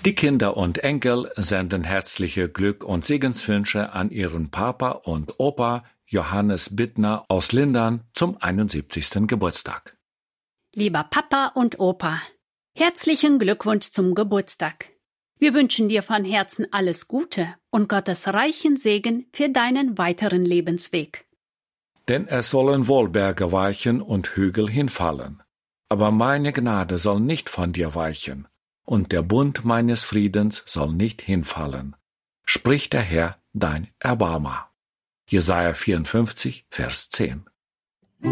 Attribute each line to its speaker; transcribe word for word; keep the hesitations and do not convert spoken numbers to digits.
Speaker 1: Die Kinder und Enkel senden herzliche Glück- und Segenswünsche an ihren Papa und Opa Johannes Bittner aus Lindern zum einundsiebzigsten Geburtstag.
Speaker 2: Lieber Papa und Opa, herzlichen Glückwunsch zum Geburtstag. Wir wünschen dir von Herzen alles Gute und Gottes reichen Segen für deinen weiteren Lebensweg.
Speaker 1: Denn es sollen wohl Berge weichen und Hügel hinfallen, aber meine Gnade soll nicht von dir weichen, und der Bund meines Friedens soll nicht hinfallen, spricht der Herr, dein Erbarmer. Jesaja vierundfünfzig, Vers zehn.